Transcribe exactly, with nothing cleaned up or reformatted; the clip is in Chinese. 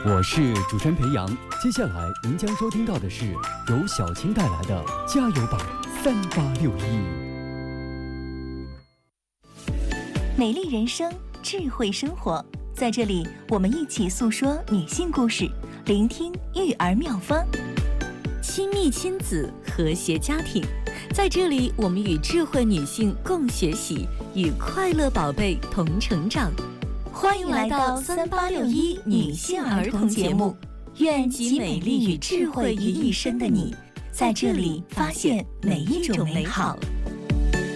我是主持人裴阳，接下来您将收听到的是由小青带来的加油吧三八六一。 美丽人生，智慧生活，在这里我们一起诉说女性故事，聆听育儿妙方。 亲密亲子，和谐家庭，在这里我们与智慧女性共学习，与快乐宝贝同成长。 欢迎来到三八六一女性儿童节目，愿集美丽与智慧于一身的你，在这里发现每一种美好。